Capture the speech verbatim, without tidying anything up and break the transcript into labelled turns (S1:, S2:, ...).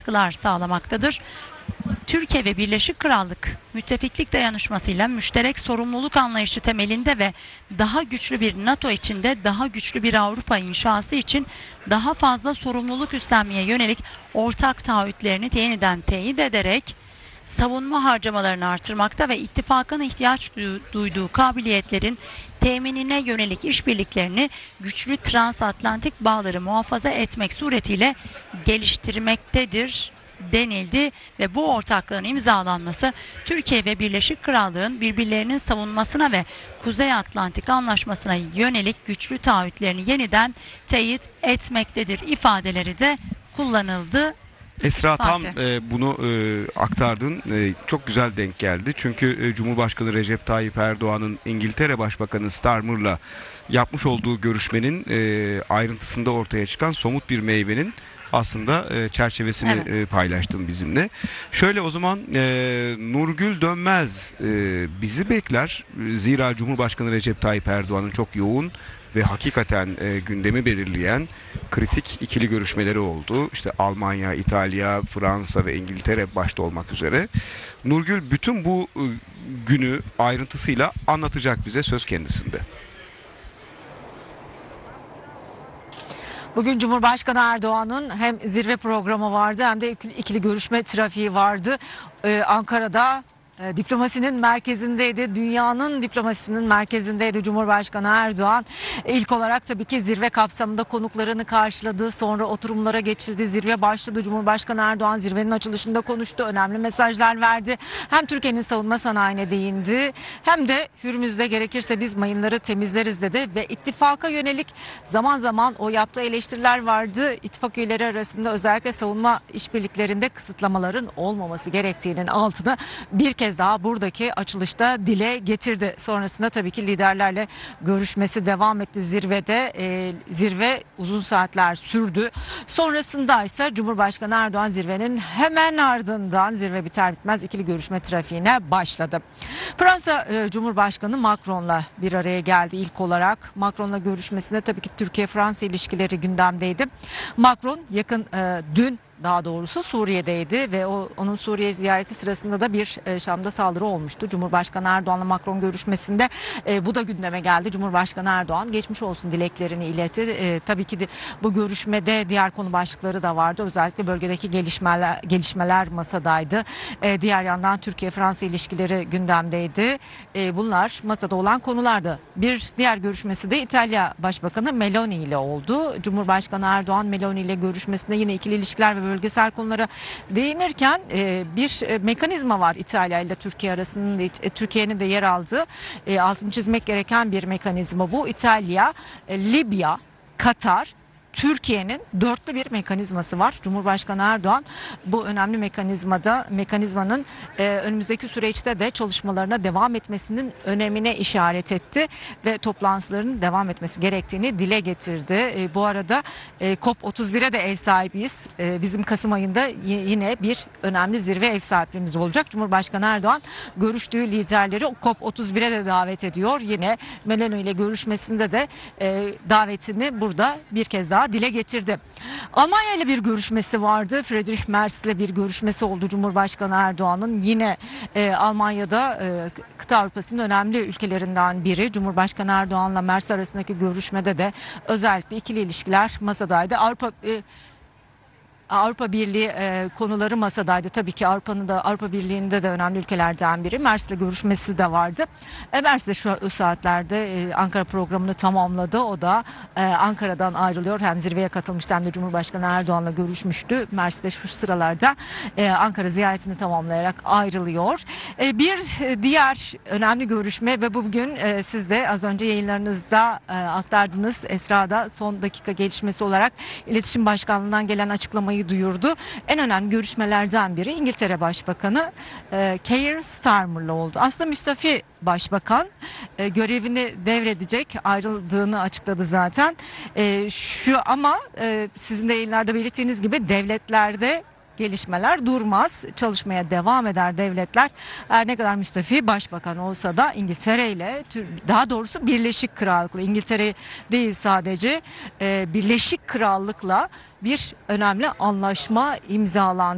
S1: katkılar sağlamaktadır. Türkiye ve Birleşik Krallık müttefiklik dayanışmasıyla müşterek sorumluluk anlayışı temelinde ve daha güçlü bir NATO içinde daha güçlü bir Avrupa inşası için daha fazla sorumluluk üstlenmeye yönelik ortak taahhütlerini yeniden teyit ederek savunma harcamalarını artırmakta ve ittifakın ihtiyaç duyduğu kabiliyetlerin teminine yönelik işbirliklerini güçlü transatlantik bağları muhafaza etmek suretiyle geliştirmektedir denildi ve bu ortaklığın imzalanması Türkiye ve Birleşik Krallık'ın birbirlerinin savunmasına ve Kuzey Atlantik Anlaşması'na yönelik güçlü taahhütlerini yeniden teyit etmektedir ifadeleri de kullanıldı.
S2: Esra, tam
S1: Fatih.
S2: e, bunu e, aktardın. E, çok güzel denk geldi. Çünkü e, Cumhurbaşkanı Recep Tayyip Erdoğan'ın İngiltere Başbakanı Starmer'la yapmış olduğu görüşmenin e, ayrıntısında ortaya çıkan somut bir meyvenin aslında e, çerçevesini
S1: Evet.
S2: e, paylaştın bizimle. Şöyle o zaman e, Nurgül Dönmez e, bizi bekler. Zira Cumhurbaşkanı Recep Tayyip Erdoğan'ın çok yoğun ve hakikaten e, gündemi belirleyen kritik ikili görüşmeleri oldu. İşte Almanya, İtalya, Fransa ve İngiltere başta olmak üzere. Nurgül bütün bu e, günü ayrıntısıyla anlatacak bize, söz kendisinde.
S3: Bugün Cumhurbaşkanı Erdoğan'ın hem zirve programı vardı hem de ikili görüşme trafiği vardı. Ee, Ankara'da e, diplomasinin merkezindeydi. Dünyanın diplomasinin merkezindeydi Cumhurbaşkanı Erdoğan. İlk olarak tabii ki zirve kapsamında konuklarını karşıladı. Sonra oturumlara geçildi. Zirve başladı. Cumhurbaşkanı Erdoğan zirvenin açılışında konuştu. Önemli mesajlar verdi. Hem Türkiye'nin savunma sanayine değindi hem de Hürmüz'de gerekirse biz mayınları temizleriz dedi ve ittifaka yönelik zaman zaman o yaptığı eleştiriler vardı. İttifak üyeleri arasında özellikle savunma işbirliklerinde kısıtlamaların olmaması gerektiğinin altını bir kez daha buradaki açılışta dile getirdi. Sonrasında tabii ki liderlerle görüşmesi devam etti zirvede. E, zirve uzun saatler sürdü. Sonrasında ise Cumhurbaşkanı Erdoğan zirvenin hemen ardından zirve biter bitmez ikili görüşme trafiğine başladı. Fransa e, Cumhurbaşkanı Macron'la bir araya geldi ilk olarak. Macron'la görüşmesinde tabii ki Türkiye-Fransa ilişkileri gündemdeydi. Macron yakın e, dün daha doğrusu Suriye'deydi ve o onun Suriye ziyareti sırasında da bir e, Şam'da saldırı olmuştu. Cumhurbaşkanı Erdoğan'la Macron görüşmesinde e, bu da gündeme geldi. Cumhurbaşkanı Erdoğan geçmiş olsun dileklerini iletti. E, tabii ki de bu görüşmede diğer konu başlıkları da vardı. Özellikle bölgedeki gelişmeler gelişmeler masadaydı. E, diğer yandan Türkiye-Fransa ilişkileri gündemdeydi. E, bunlar masada olan konulardı. Bir diğer görüşmesi de İtalya Başbakanı Meloni ile oldu. Cumhurbaşkanı Erdoğan Meloni ile görüşmesinde yine ikili ilişkiler ve bölgesel konulara değinirken e, bir e, mekanizma var İtalya ile Türkiye arasında, e, Türkiye'nin de yer aldığı, e, altını çizmek gereken bir mekanizma bu. İtalya, e, Libya, Katar, Türkiye'nin dörtlü bir mekanizması var. Cumhurbaşkanı Erdoğan bu önemli mekanizmada mekanizmanın e, önümüzdeki süreçte de çalışmalarına devam etmesinin önemine işaret etti ve toplantıların devam etmesi gerektiğini dile getirdi. E, bu arada e, COP otuz bire de ev sahibiyiz. E, bizim Kasım ayında yine bir önemli zirve ev sahipliğimiz olacak. Cumhurbaşkanı Erdoğan görüştüğü liderleri COP otuz bire de davet ediyor. Yine Meloni ile görüşmesinde de e, davetini burada bir kez daha dile getirdi. Almanya ile bir görüşmesi vardı. Friedrich Merz ile bir görüşmesi oldu Cumhurbaşkanı Erdoğan'ın. Yine e, Almanya'da e, kıta Avrupa'sının önemli ülkelerinden biri. Cumhurbaşkanı Erdoğan'la Merz arasındaki görüşmede de özellikle ikili ilişkiler masadaydı. Avrupa e, Avrupa Birliği e, konuları masadaydı. Tabii ki Avrupa'nın da Avrupa Birliği'nde de önemli ülkelerden biri. Mersin'le görüşmesi de vardı. E, Mersin de şu saatlerde e, Ankara programını tamamladı. O da e, Ankara'dan ayrılıyor. Hem zirveye katılmıştı hem de Cumhurbaşkanı Erdoğan'la görüşmüştü. Mersin de şu sıralarda e, Ankara ziyaretini tamamlayarak ayrılıyor. E, bir diğer önemli görüşme ve bugün e, siz de az önce yayınlarınızda e, aktardınız. Esra'da son dakika gelişmesi olarak İletişim Başkanlığı'ndan gelen açıklamayı duyurdu. En önemli görüşmelerden biri İngiltere Başbakanı e, Keir Starmer'la oldu. Aslında müstafi başbakan e, görevini devredecek, ayrıldığını açıkladı zaten. E, şu ama e, sizin de yayınlarda belirttiğiniz gibi devletlerde gelişmeler durmaz. Çalışmaya devam eder devletler. Her ne kadar müstafi başbakan olsa da İngiltere ile, daha doğrusu Birleşik Krallık'la, İngiltere değil sadece, e, Birleşik Krallık'la bir önemli anlaşma imzalandı.